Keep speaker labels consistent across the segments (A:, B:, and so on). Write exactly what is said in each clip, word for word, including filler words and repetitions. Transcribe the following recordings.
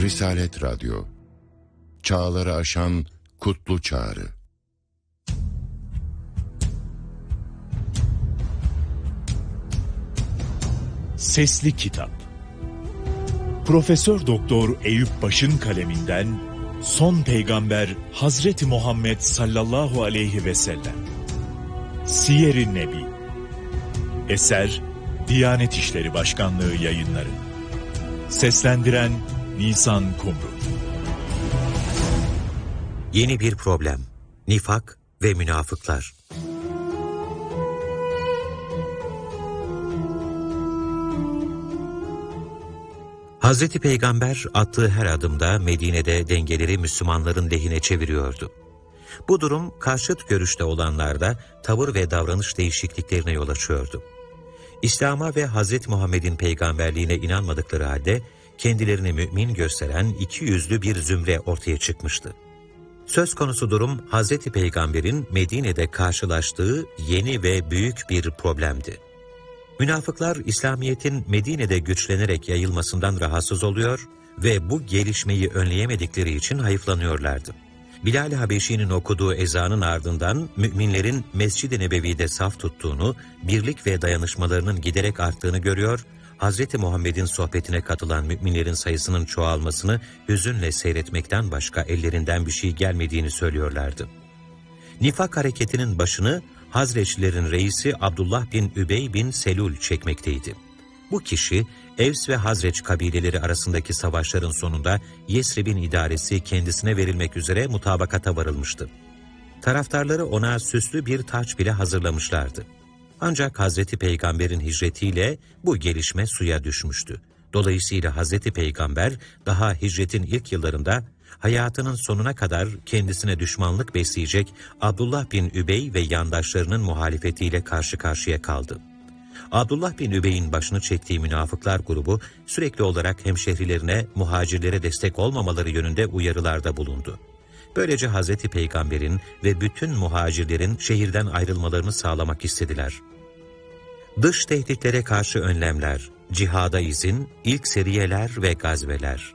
A: Risalet Radyo, çağları aşan kutlu çağrı.
B: Sesli Kitap. Profesör Doktor Eyüp Baş'ın kaleminden Son Peygamber Hazreti Muhammed sallallahu aleyhi ve sellem. Siyer-i Nebi. Eser Diyanet İşleri Başkanlığı Yayınları. Seslendiren Nisan Kumru.
C: Yeni bir problem. Nifak ve münafıklar. Hazreti Peygamber attığı her adımda Medine'de dengeleri Müslümanların lehine çeviriyordu. Bu durum karşıt görüşte olanlarda tavır ve davranış değişikliklerine yol açıyordu. İslam'a ve Hazreti Muhammed'in peygamberliğine inanmadıkları halde kendilerini mümin gösteren iki yüzlü bir zümre ortaya çıkmıştı. Söz konusu durum Hazreti Peygamber'in Medine'de karşılaştığı yeni ve büyük bir problemdi. Münafıklar İslamiyet'in Medine'de güçlenerek yayılmasından rahatsız oluyor ve bu gelişmeyi önleyemedikleri için hayıflanıyorlardı. Bilal-i Habeşi'nin okuduğu ezanın ardından müminlerin Mescid-i Nebevi'de saf tuttuğunu, birlik ve dayanışmalarının giderek arttığını görüyor, Hazreti Muhammed'in sohbetine katılan müminlerin sayısının çoğalmasını hüzünle seyretmekten başka ellerinden bir şey gelmediğini söylüyorlardı. Nifak hareketinin başını Hazreçlilerin reisi Abdullah bin Übey bin Selul çekmekteydi. Bu kişi, Evs ve Hazreç kabileleri arasındaki savaşların sonunda Yesrib'in idaresi kendisine verilmek üzere mutabakata varılmıştı. Taraftarları ona süslü bir taç bile hazırlamışlardı. Ancak Hazreti Peygamber'in hicretiyle bu gelişme suya düşmüştü. Dolayısıyla Hazreti Peygamber daha hicretin ilk yıllarında hayatının sonuna kadar kendisine düşmanlık besleyecek Abdullah bin Übey ve yandaşlarının muhalefetiyle karşı karşıya kaldı. Abdullah bin Übey'in başını çektiği münafıklar grubu sürekli olarak hemşehrilerine muhacirlere destek olmamaları yönünde uyarılarda bulundu. Böylece Hazreti Peygamber'in ve bütün muhacirlerin şehirden ayrılmalarını sağlamak istediler. Dış tehditlere karşı önlemler, cihada izin, ilk seriyeler ve gazveler.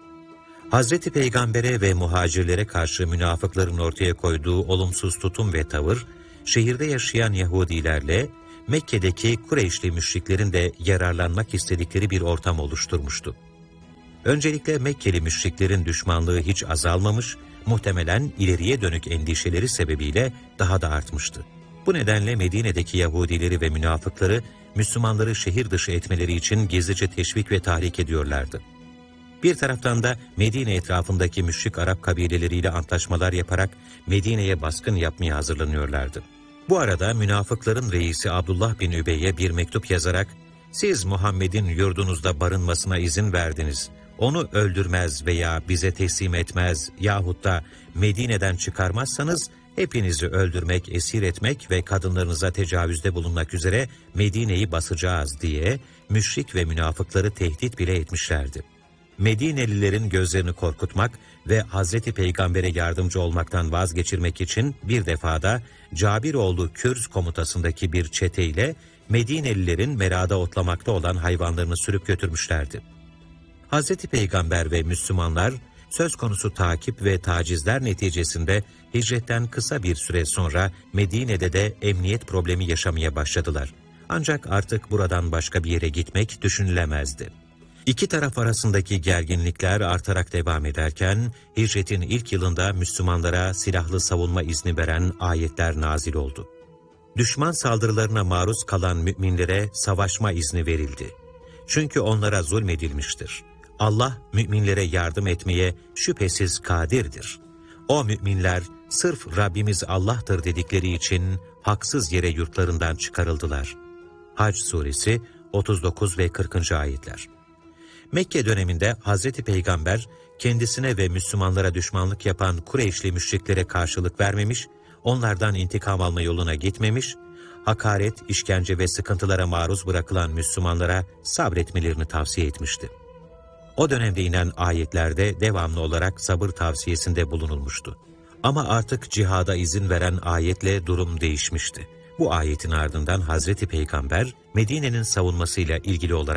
C: Hazreti Peygamber'e ve muhacirlere karşı münafıkların ortaya koyduğu olumsuz tutum ve tavır, şehirde yaşayan Yahudilerle Mekke'deki Kureyşli müşriklerin de yararlanmak istedikleri bir ortam oluşturmuştu. Öncelikle Mekkeli müşriklerin düşmanlığı hiç azalmamış, muhtemelen ileriye dönük endişeleri sebebiyle daha da artmıştı. Bu nedenle Medine'deki Yahudileri ve münafıkları Müslümanları şehir dışı etmeleri için gizlice teşvik ve tahrik ediyorlardı. Bir taraftan da Medine etrafındaki müşrik Arap kabileleriyle antlaşmalar yaparak Medine'ye baskın yapmaya hazırlanıyorlardı. Bu arada münafıkların reisi Abdullah bin Übey'e bir mektup yazarak, "Siz Muhammed'in yurdunuzda barınmasına izin verdiniz. Onu öldürmez veya bize teslim etmez yahut da Medine'den çıkarmazsanız hepinizi öldürmek, esir etmek ve kadınlarınıza tecavüzde bulunmak üzere Medine'yi basacağız" diye müşrik ve münafıkları tehdit bile etmişlerdi. Medinelilerin gözlerini korkutmak ve Hazreti Peygamber'e yardımcı olmaktan vazgeçirmek için bir defada Cabiroğlu Kürz komutasındaki bir çeteyle Medinelilerin merada otlamakta olan hayvanlarını sürüp götürmüşlerdi. Hazreti Peygamber ve Müslümanlar söz konusu takip ve tacizler neticesinde hicretten kısa bir süre sonra Medine'de de emniyet problemi yaşamaya başladılar. Ancak artık buradan başka bir yere gitmek düşünülemezdi. İki taraf arasındaki gerginlikler artarak devam ederken, hicretin ilk yılında Müslümanlara silahlı savunma izni veren ayetler nazil oldu. Düşman saldırılarına maruz kalan müminlere savaşma izni verildi. Çünkü onlara zulmedilmiştir. Allah müminlere yardım etmeye şüphesiz kadirdir. O müminler sırf Rabbimiz Allah'tır dedikleri için haksız yere yurtlarından çıkarıldılar. Hac suresi otuz dokuz ve kırkıncı ayetler. Mekke döneminde Hazreti Peygamber kendisine ve Müslümanlara düşmanlık yapan Kureyşli müşriklere karşılık vermemiş, onlardan intikam alma yoluna gitmemiş, hakaret, işkence ve sıkıntılara maruz bırakılan Müslümanlara sabretmelerini tavsiye etmişti. O dönemde inen ayetlerde devamlı olarak sabır tavsiyesinde bulunulmuştu. Ama artık cihada izin veren ayetle durum değişmişti. Bu ayetin ardından Hazreti Peygamber, Medine'nin savunmasıyla ilgili olarak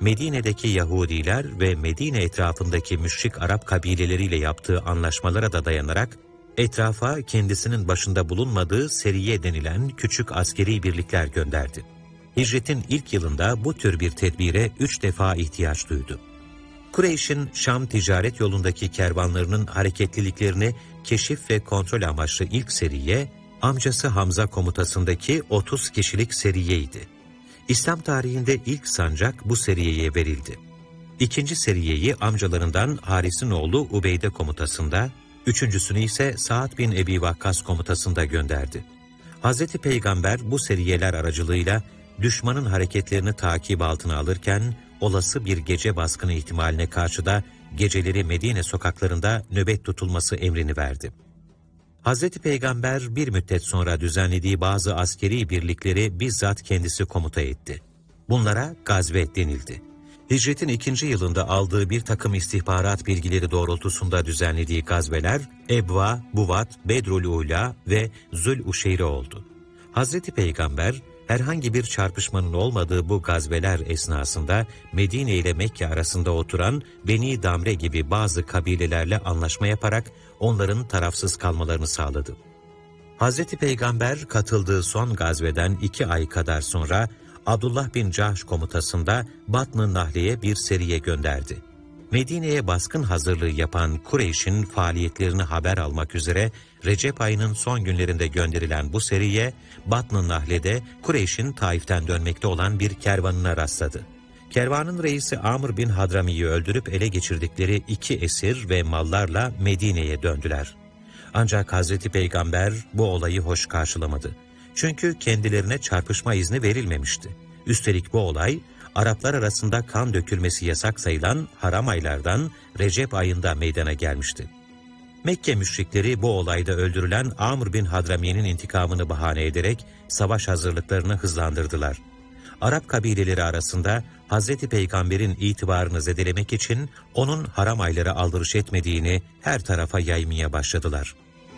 C: Medine'deki Yahudiler ve Medine etrafındaki müşrik Arap kabileleriyle yaptığı anlaşmalara da dayanarak etrafa kendisinin başında bulunmadığı Seriye denilen küçük askeri birlikler gönderdi. Hicretin ilk yılında bu tür bir tedbire üç defa ihtiyaç duydu. Kureyş'in Şam ticaret yolundaki kervanlarının hareketliliklerini keşif ve kontrol amaçlı ilk seriye, amcası Hamza komutasındaki otuz kişilik seriyeydi. İslam tarihinde ilk sancak bu seriyeye verildi. İkinci seriyeyi amcalarından Haris'in oğlu Ubeyde komutasında, üçüncüsünü ise Sa'd bin Ebi Vakkas komutasında gönderdi. Hazreti Peygamber bu seriyeler aracılığıyla düşmanın hareketlerini takip altına alırken, olası bir gece baskını ihtimaline karşı da geceleri Medine sokaklarında nöbet tutulması emrini verdi. Hazreti Peygamber bir müddet sonra düzenlediği bazı askeri birlikleri bizzat kendisi komuta etti. Bunlara gazve denildi. Hicretin ikinci yılında aldığı bir takım istihbarat bilgileri doğrultusunda düzenlediği gazveler Ebva, Buvat, Bedrul Ula ve Zül-Uşeyre oldu. Hazreti Peygamber herhangi bir çarpışmanın olmadığı bu gazveler esnasında Medine ile Mekke arasında oturan Beni Damre gibi bazı kabilelerle anlaşma yaparak onların tarafsız kalmalarını sağladı. Hazreti Peygamber katıldığı son gazveden iki ay kadar sonra Abdullah bin Cahş komutasında Batn-ı Nahle'ye bir seriye gönderdi. Medine'ye baskın hazırlığı yapan Kureyş'in faaliyetlerini haber almak üzere Recep ayının son günlerinde gönderilen bu seriye, Batn-ı Nahle'de Kureyş'in Taif'ten dönmekte olan bir kervanına rastladı. Kervanın reisi Amr bin Hadrami'yi öldürüp ele geçirdikleri iki esir ve mallarla Medine'ye döndüler. Ancak Hazreti Peygamber bu olayı hoş karşılamadı. Çünkü kendilerine çarpışma izni verilmemişti. Üstelik bu olay, Araplar arasında kan dökülmesi yasak sayılan haram aylardan Recep ayında meydana gelmişti. Mekke müşrikleri bu olayda öldürülen Amr bin Hadrami'nin intikamını bahane ederek savaş hazırlıklarını hızlandırdılar. Arap kabileleri arasında Hazreti Peygamber'in itibarını zedelemek için onun haram aylara aldırış etmediğini her tarafa yaymaya başladılar.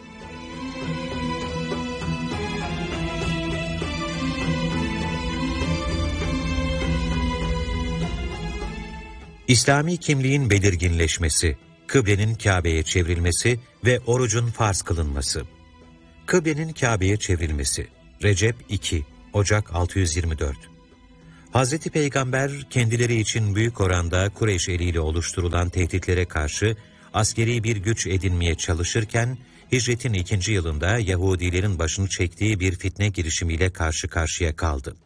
C: İslami kimliğin belirginleşmesi, kıblenin Kabe'ye çevrilmesi ve orucun farz kılınması. Kıblenin Kabe'ye çevrilmesi. Recep iki, Ocak altı yüz yirmi dört. Hazreti Peygamber kendileri için büyük oranda Kureyş eliyle oluşturulan tehditlere karşı askeri bir güç edinmeye çalışırken, Hicretin ikinci yılında Yahudilerin başını çektiği bir fitne girişimiyle karşı karşıya kaldı.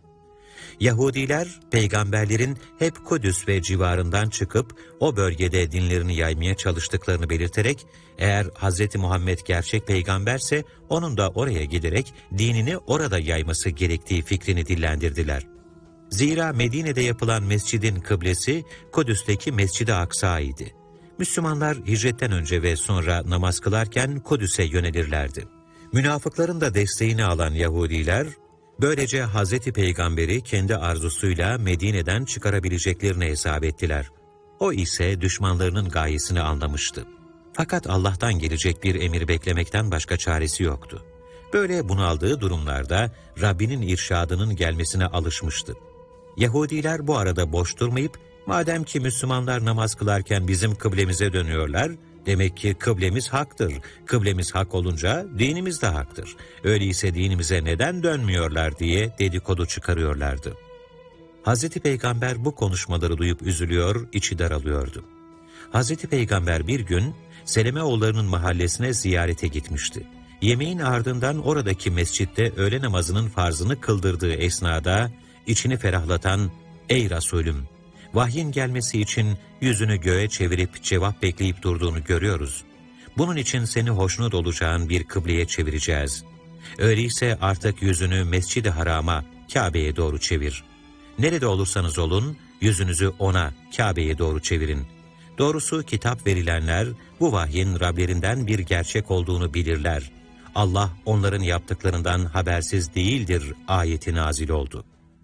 C: Yahudiler, peygamberlerin hep Kudüs ve civarından çıkıp o bölgede dinlerini yaymaya çalıştıklarını belirterek, eğer Hz. Muhammed gerçek peygamberse onun da oraya giderek dinini orada yayması gerektiği fikrini dillendirdiler. Zira Medine'de yapılan mescidin kıblesi Kudüs'teki Mescid-i Aksa idi. Müslümanlar hicretten önce ve sonra namaz kılarken Kudüs'e yönelirlerdi. Münafıkların da desteğini alan Yahudiler, böylece Hazreti Peygamber'i kendi arzusuyla Medine'den çıkarabileceklerini hesap ettiler. O ise düşmanlarının gayesini anlamıştı. Fakat Allah'tan gelecek bir emir beklemekten başka çaresi yoktu. Böyle bunaldığı durumlarda Rabbinin irşadının gelmesine alışmıştı. Yahudiler bu arada boş durmayıp, madem ki Müslümanlar namaz kılarken bizim kıblemize dönüyorlar, demek ki kıblemiz haktır. Kıblemiz hak olunca dinimiz de haktır. Öyleyse dinimize neden dönmüyorlar diye dedikodu çıkarıyorlardı. Hazreti Peygamber bu konuşmaları duyup üzülüyor, içi daralıyordu. Hazreti Peygamber bir gün Selemeoğullarının mahallesine ziyarete gitmişti. Yemeğin ardından oradaki mescitte öğle namazının farzını kıldırdığı esnada içini ferahlatan "Ey Resulüm, vahyin gelmesi için yüzünü göğe çevirip cevap bekleyip durduğunu görüyoruz. Bunun için seni hoşnut olacağın bir kıbleye çevireceğiz. Öyleyse artık yüzünü Mescid-i Haram'a, Kabe'ye doğru çevir. Nerede olursanız olun, yüzünüzü ona, Kabe'ye doğru çevirin. Doğrusu kitap verilenler, bu vahyin Rablerinden bir gerçek olduğunu bilirler. Allah onların yaptıklarından habersiz değildir" ayeti nazil oldu.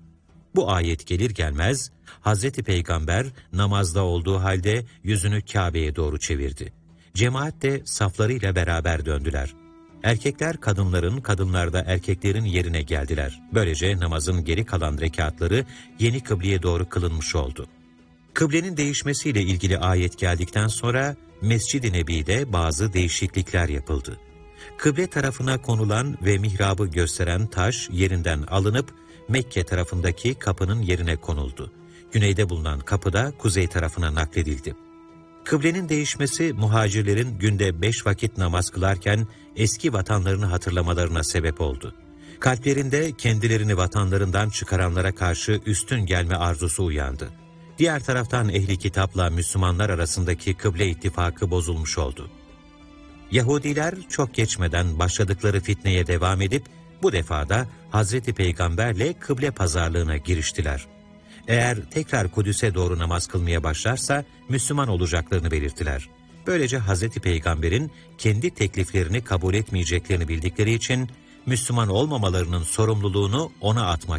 C: Bu ayet gelir gelmez, Hazreti Peygamber namazda olduğu halde yüzünü Kabe'ye doğru çevirdi. Cemaat de saflarıyla beraber döndüler. Erkekler kadınların, kadınlar da erkeklerin yerine geldiler. Böylece namazın geri kalan rekatları yeni kıbleye doğru kılınmış oldu. Kıblenin değişmesiyle ilgili ayet geldikten sonra Mescid-i Nebi'de bazı değişiklikler yapıldı. Kıble tarafına konulan ve mihrabı gösteren taş yerinden alınıp Mekke tarafındaki kapının yerine konuldu. Güneyde bulunan kapı da kuzey tarafına nakledildi. Kıblenin değişmesi muhacirlerin günde beş vakit namaz kılarken eski vatanlarını hatırlamalarına sebep oldu. Kalplerinde kendilerini vatanlarından çıkaranlara karşı üstün gelme arzusu uyandı. Diğer taraftan ehli kitapla Müslümanlar arasındaki kıble ittifakı bozulmuş oldu. Yahudiler çok geçmeden başladıkları fitneye devam edip bu defa da Hazreti Peygamberle kıble pazarlığına giriştiler. Eğer tekrar Kudüs'e doğru namaz kılmaya başlarsa Müslüman olacaklarını belirttiler. Böylece Hazreti Peygamber'in kendi tekliflerini kabul etmeyeceklerini bildikleri için Müslüman olmamalarının sorumluluğunu ona atmak